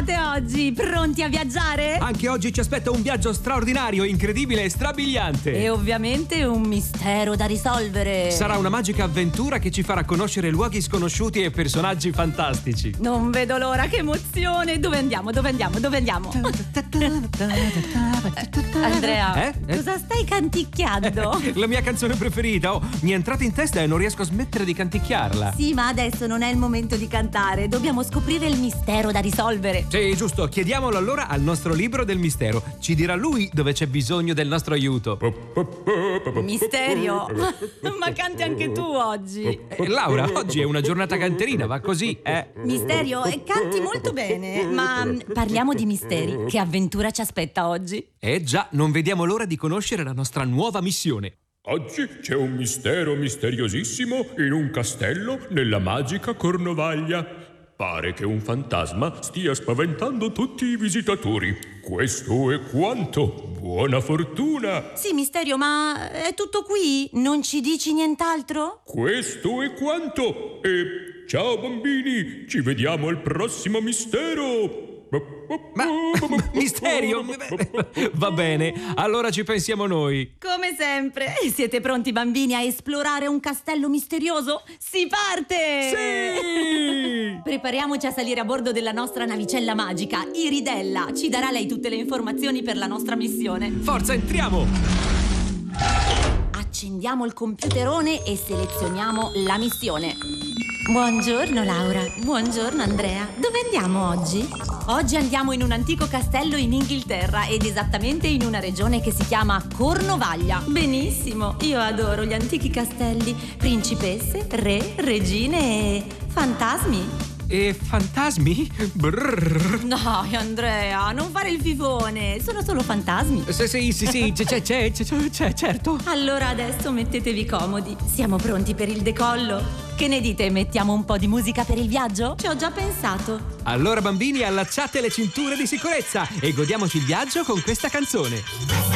fate oggi? Pronti a viaggiare? Anche oggi ci aspetta un viaggio straordinario, incredibile e strabiliante. E ovviamente un mistero da risolvere. Sarà una magica avventura che ci farà conoscere luoghi sconosciuti e personaggi fantastici. Non vedo l'ora, che emozione! Dove andiamo? Andrea, cosa stai canticchiando? La mia canzone preferita. Oh, mi è entrata in testa e non riesco a smettere di canticchiarla. Sì, ma adesso non è il momento di cantare. Dobbiamo scoprire il mistero da risolvere. Sì, giusto. Chiediamolo allora al nostro libro del mistero. Ci dirà lui dove c'è bisogno del nostro aiuto. Misterio? Ma canti anche tu oggi. Laura, oggi è una giornata canterina, va così, Misterio, canti molto bene. Ma parliamo di misteri. Che avventura ci aspetta oggi? Già, non vediamo l'ora di conoscere la nostra nuova missione. Oggi c'è un mistero misteriosissimo in un castello nella magica Cornovaglia. Pare che un fantasma stia spaventando tutti i visitatori. Questo è quanto. Buona fortuna! Sì, Misterio, ma è tutto qui? Non ci dici nient'altro? Questo è quanto. E ciao bambini, ci vediamo al prossimo mistero. Ma misterio? Va bene, allora ci pensiamo noi. Come sempre. Siete pronti, bambini, a esplorare un castello misterioso? Si parte! Sì! Prepariamoci a salire a bordo della nostra navicella magica, Iridella. Ci darà lei tutte le informazioni per la nostra missione. Forza, entriamo! Accendiamo il computerone e selezioniamo la missione. Buongiorno Laura, buongiorno Andrea. Dove andiamo oggi? Oggi andiamo in un antico castello in Inghilterra ed esattamente in una regione che si chiama Cornovaglia. Benissimo, io adoro gli antichi castelli, principesse, re, regine e fantasmi. E fantasmi? Brrr. No, Andrea, non fare il fifone, sono solo fantasmi. Sì, c'è, certo. Allora adesso mettetevi comodi, siamo pronti per il decollo? Che ne dite, mettiamo un po' di musica per il viaggio? Ci ho già pensato. Allora bambini, allacciate le cinture di sicurezza e godiamoci il viaggio con questa canzone.